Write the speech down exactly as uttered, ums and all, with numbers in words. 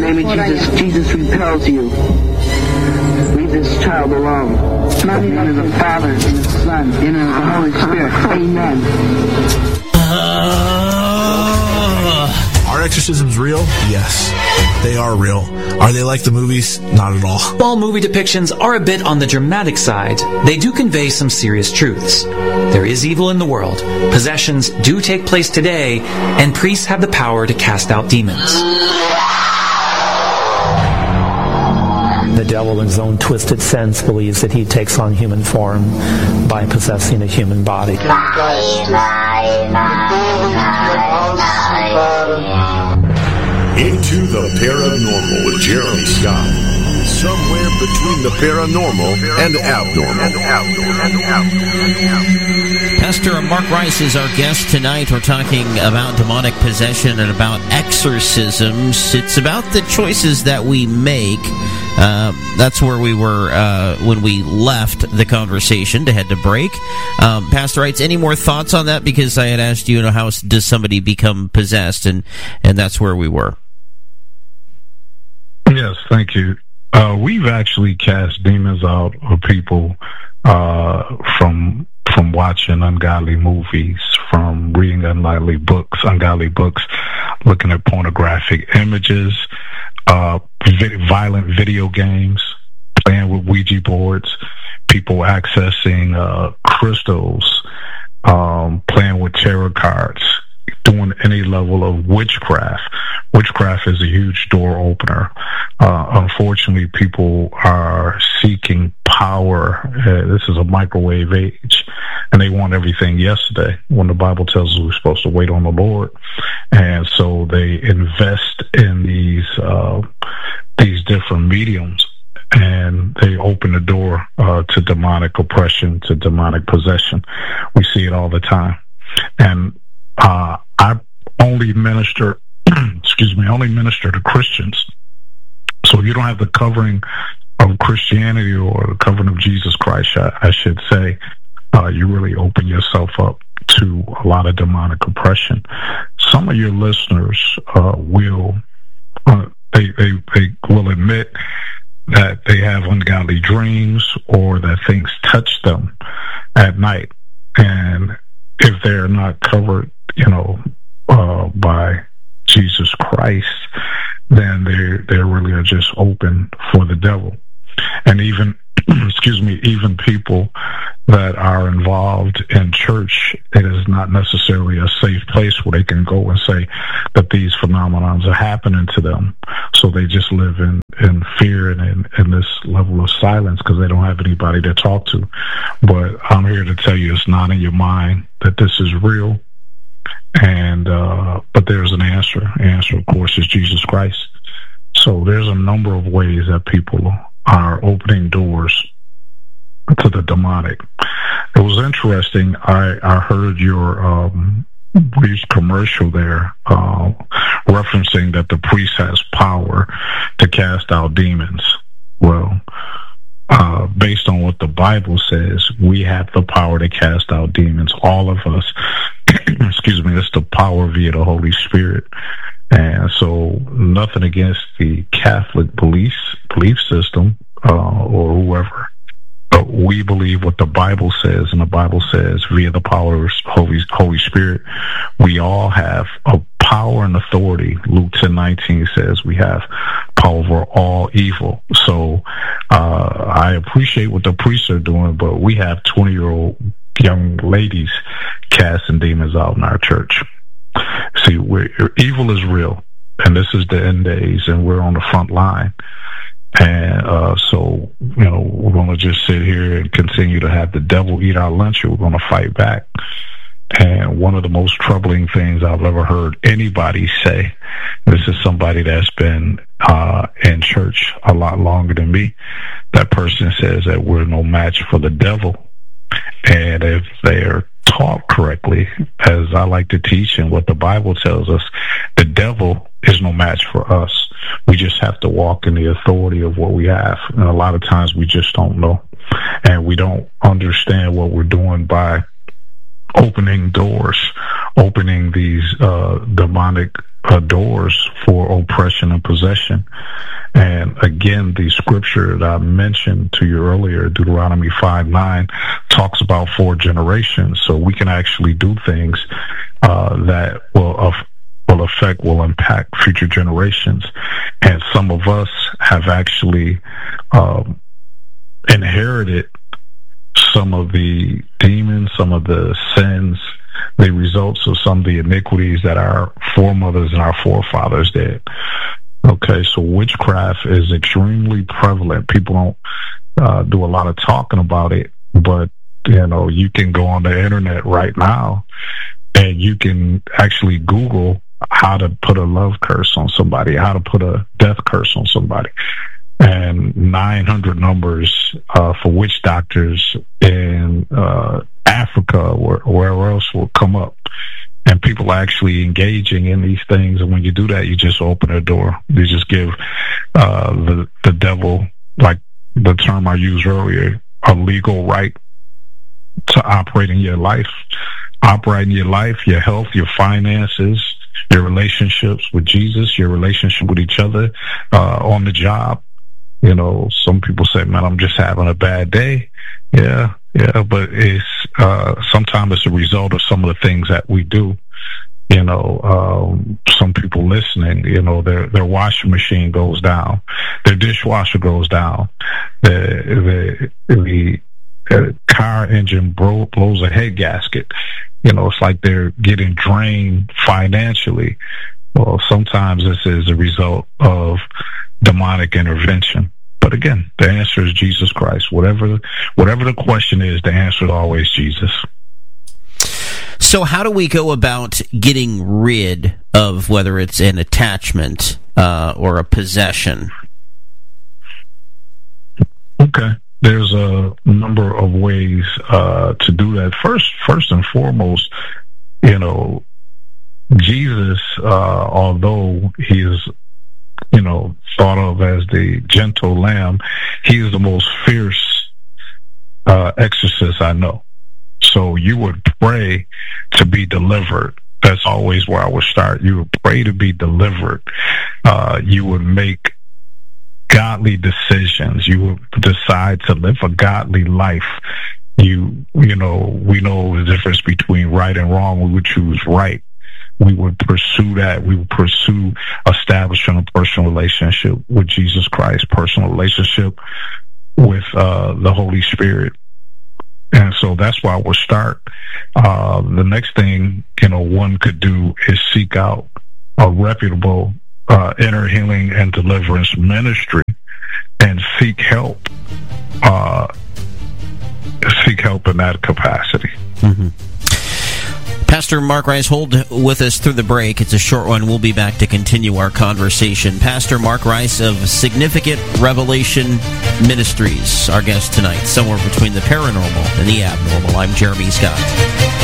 name of Jesus, Jesus repels you. Leave this child alone. In the name of the Father, and the Son, and of the Holy Spirit. Amen. Uh, are exorcisms real? Yes, they are real. Are they like the movies? Not at all. While movie depictions are a bit on the dramatic side, they do convey some serious truths. There is evil in the world, possessions do take place today, and priests have the power to cast out demons. The devil, in his own twisted sense, believes that he takes on human form by possessing a human body. Into the Paranormal with Jeremy Scott. Somewhere between the paranormal and abnormal. Pastor Mark Rice is our guest tonight. We're talking about demonic possession and about exorcisms. It's about the choices that we make. Uh, that's where we were uh, when we left the conversation to head to break. Um, Pastor Rice, any more thoughts on that? Because I had asked you, you know, how does somebody become possessed, and, and that's where we were. Yes, thank you. Uh, we've actually cast demons out of people uh, from from watching ungodly movies, from reading ungodly books, ungodly books, looking at pornographic images, uh, vi- violent video games, playing with Ouija boards, people accessing uh, crystals, um, playing with tarot cards, doing any level of witchcraft. Witchcraft is a huge door opener. Uh, unfortunately, people are seeking power. Uh, this is a microwave age, and they want everything yesterday, when the Bible tells us we're supposed to wait on the Lord. And so they invest in these uh, these different mediums, and they open the door uh, to demonic oppression, to demonic possession. We see it all the time. And uh, I only minister, excuse me, I only minister to Christians. So you don't have the covering of Christianity or the covering of Jesus Christ, I, I should say. Uh, you really open yourself up to a lot of demonic oppression. Some of your listeners uh, will uh, they, they they will admit that they have ungodly dreams or that things touch them at night, and if they're not covered, you know, uh, by Jesus Christ, then they they really are just open for the devil. And even, excuse me, even people that are involved in church, it is not necessarily a safe place where they can go and say that these phenomenons are happening to them. So they just live in, in fear and in, in this level of silence because they don't have anybody to talk to. But I'm here to tell you it's not in your mind, that this is real. And uh, but there's an answer. The answer, of course, is Jesus Christ. So there's a number of ways that people are opening doors to the demonic. It was interesting. I, I heard your um, brief commercial there uh, referencing that the priest has power to cast out demons. Well, uh, based on what the Bible says, we have the power to cast out demons. All of us. Excuse me. It's the power via the Holy Spirit. And so nothing against the Catholic belief, belief system uh, or whoever. But we believe what the Bible says, and the Bible says via the power of Holy, Holy Spirit, we all have a power and authority. Luke ten nineteen says we have power over all evil. So uh, I appreciate what the priests are doing, but we have twenty-year-old young ladies casting demons out in our church. See, we're, evil is real, and this is the end days, and we're on the front line. And uh, so, you know, we're going to just sit here and continue to have the devil eat our lunch, or we're going to fight back. And one of the most troubling things I've ever heard anybody say, this is somebody that's been uh, in church a lot longer than me, that person says that we're no match for the devil. And if they're taught correctly, as I like to teach and what the Bible tells us, the devil is no match for us. We just have to walk in the authority of what we have. And a lot of times we just don't know. And we don't understand what we're doing by opening doors, opening these uh, demonic uh, doors for oppression and possession. And again, the scripture that I mentioned to you earlier, Deuteronomy five nine, talks about four generations. So we can actually do things uh, that will uh, will affect, will impact future generations. And some of us have actually um, inherited some of the demons, some of the sins, the results of some of the iniquities that our foremothers and our forefathers did. Okay, so witchcraft is extremely prevalent. People don't uh, do a lot of talking about it, but, you know, you can go on the internet right now and you can actually Google how to put a love curse on somebody, how to put a death curse on somebody. And nine hundred numbers uh, for witch doctors in uh, Africa or wherever else will come up. And people are actually engaging in these things. And when you do that, you just open a door. You just give uh, the, the devil, like the term I used earlier, a legal right to operate in your life, operate in your life, your health, your finances, your relationships with Jesus, your relationship with each other, uh, on the job. You know, some people say, man, I'm just having a bad day. Yeah, yeah, but it's, uh, sometimes it's a result of some of the things that we do. You know, um, some people listening, you know, their, their washing machine goes down, their dishwasher goes down, the, the, the uh, car engine bro- blows a head gasket. You know, it's like they're getting drained financially. Well, sometimes this is a result of demonic intervention. But again, the answer is Jesus Christ. Whatever, whatever the question is, the answer is always Jesus. So how do we go about getting rid of whether it's an attachment uh, or a possession? Okay. There's a number of ways uh, to do that. First, first and foremost, you know, Jesus, uh, although he is, you know, thought of as the gentle lamb, he is the most fierce uh, exorcist I know. So you would pray to be delivered. That's always where I would start. You would pray to be delivered. Uh, you would make godly decisions. You would decide to live a godly life. You, you know, we know the difference between right and wrong. We would choose right. We would pursue that. We would pursue establishing a personal relationship with Jesus Christ, personal relationship with uh, the Holy Spirit. And so that's why we'll start. Uh, the next thing, you know, one could do is seek out a reputable uh, inner healing and deliverance ministry and seek help. Uh, seek help in that capacity. Mm-hmm. Pastor Mark Rice, hold with us through the break. It's a short one. We'll be back to continue our conversation. Pastor Mark Rice of Significant Revelation Ministries, our guest tonight, somewhere between the paranormal and the abnormal. I'm Jeremy Scott.